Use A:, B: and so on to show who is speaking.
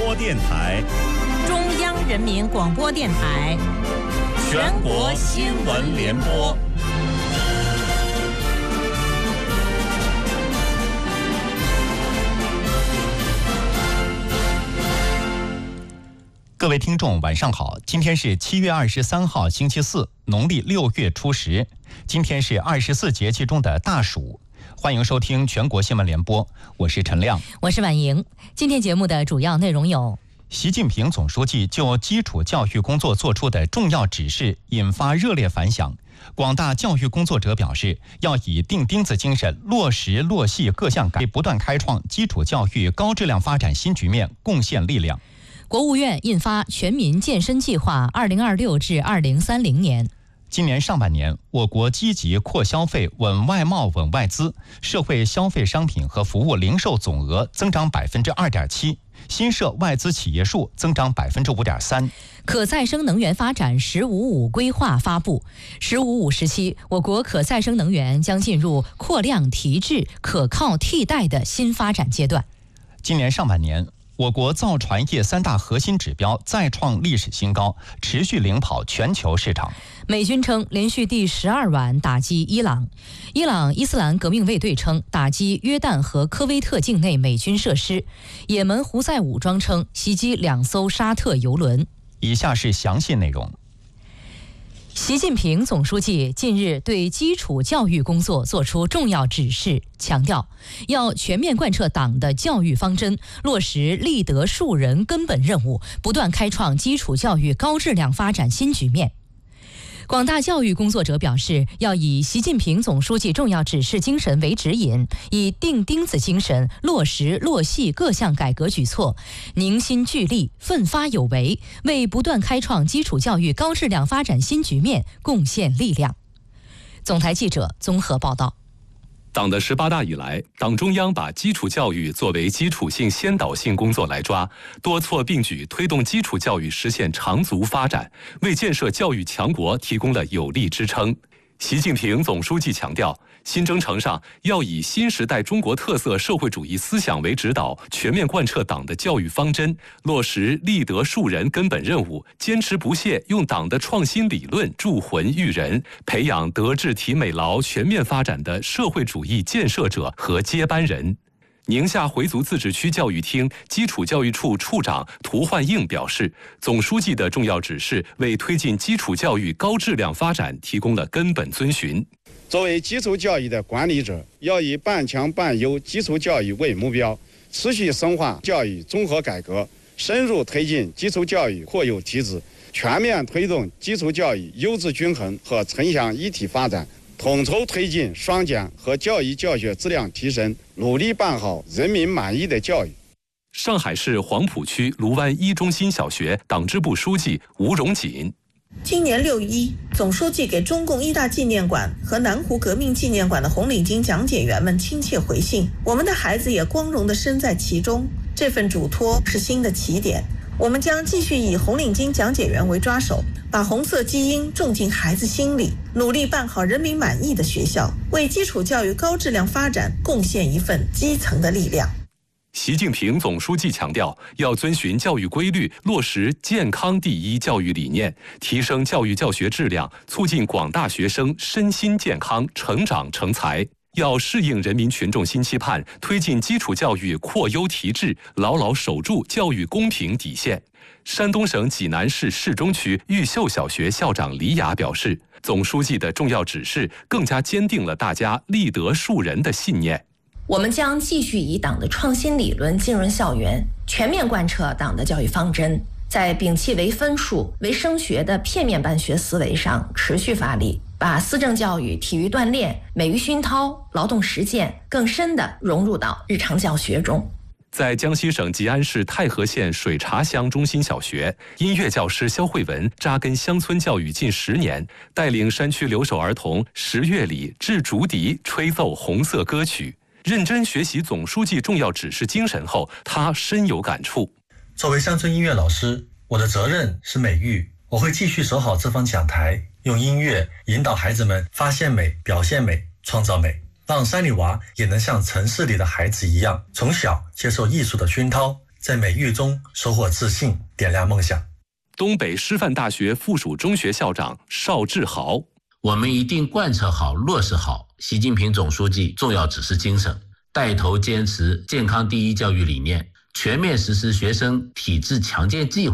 A: 播电台、
B: 中央人民广播电台、
A: 全国新闻联播。各位听众，晚上好！今天是7月23号，星期四，农历6月初10。今天是24节气中的大暑。欢迎收听全国新闻联播，我是陈亮，
B: 我是婉莹。今天节目的主要内容有：
A: 习近平总书记就基础教育工作作出的重要指示引发热烈反响。广大教育工作者表示，要以钉钉子精神落实落细各项改革，不断开创基础教育高质量发展新局面，贡献力量。
B: 国务院印发全民健身计划2026至2030年。
A: 今年上半年，我国积极扩消费、稳外贸、稳外资，社会消费商品和服务零售总额增长2.7%，新设外资企业数增长5.3%。
B: 可再生能源发展“15+5”规划发布，“15+5”时期，我国可再生能源将进入扩量提质、可靠替代的新发展阶段。
A: 今年上半年，我国造船业3大核心指标再创历史新高，持续领跑全球市场。
B: 美军称连续第12晚打击伊朗，伊朗伊斯兰革命卫队称打击约旦和科威特境内美军设施，也门胡塞武装称袭击2艘沙特油轮。
A: 以下是详细内容。
B: 习近平总书记近日对基础教育工作作出重要指示，强调要全面贯彻党的教育方针，落实立德树人根本任务，不断开创基础教育高质量发展新局面。广大教育工作者表示，要以习近平总书记重要指示精神为指引，以钉钉子精神落实落细各项改革举措，凝心聚力，奋发有为，为不断开创基础教育高质量发展新局面贡献力量。总台记者综合报道。
C: 党的18大以来，党中央把基础教育作为基础性先导性工作来抓，多措并举推动基础教育实现长足发展，为建设教育强国提供了有力支撑。习近平总书记强调，新征程上要以新时代中国特色社会主义思想为指导，全面贯彻党的教育方针，落实立德树人根本任务，坚持不懈用党的创新理论铸魂育人，培养德智体美劳全面发展的社会主义建设者和接班人。宁夏回族自治区教育厅基础教育处处长涂焕映表示，总书记的重要指示为推进基础教育高质量发展提供了根本遵循。
D: 作为基础教育的管理者，要以半强半优基础教育为目标，持续深化教育综合改革，深入推进基础教育扩优提质，全面推动基础教育优质均衡和城乡一体发展，统筹推进双减和教育教学质量提升，努力办好人民满意的教育。
C: 上海市黄浦区卢湾一中心小学党支部书记吴荣锦，
E: 今年6·1，总书记给中共一大纪念馆和南湖革命纪念馆的红领巾讲解员们亲切回信，我们的孩子也光荣地身在其中，这份嘱托是新的起点。我们将继续以红领巾讲解员为抓手，把红色基因种进孩子心里，努力办好人民满意的学校，为基础教育高质量发展贡献一份基层的力量。
C: 习近平总书记强调，要遵循教育规律，落实健康第一教育理念，提升教育教学质量，促进广大学生身心健康、成长成才。要适应人民群众新期盼，推进基础教育扩优提质，牢牢守住教育公平底线。山东省济南市市中区玉秀小学校长李雅表示，总书记的重要指示更加坚定了大家立德树人的信念。
F: 我们将继续以党的创新理论浸润校园，全面贯彻党的教育方针，在摒弃唯分数、唯升学的片面办学思维上持续发力，把思政教育、体育锻炼、美育熏陶、劳动实践更深地融入到日常教学中。
C: 在江西省吉安市太和县水茶乡中心小学，音乐教师肖慧文扎根乡村教育近10年，带领山区留守儿童10月里制竹笛、吹奏红色歌曲。认真学习总书记重要指示精神后，他深有感触。
G: 作为乡村音乐老师，我的责任是美育，我会继续守好这方讲台，用音乐引导孩子们发现美、表现美、创造美，让山里娃也能像城市里的孩子一样，从小接受艺术的熏陶， 在美育中收获自信，点亮梦想。
C: 东北师范大学附属中学校长邵志豪：
H: 我们一定贯彻好、落实好习近平总书记重要指示精神，带头坚持健康第一教育理念，全面实施学生体质强健计划。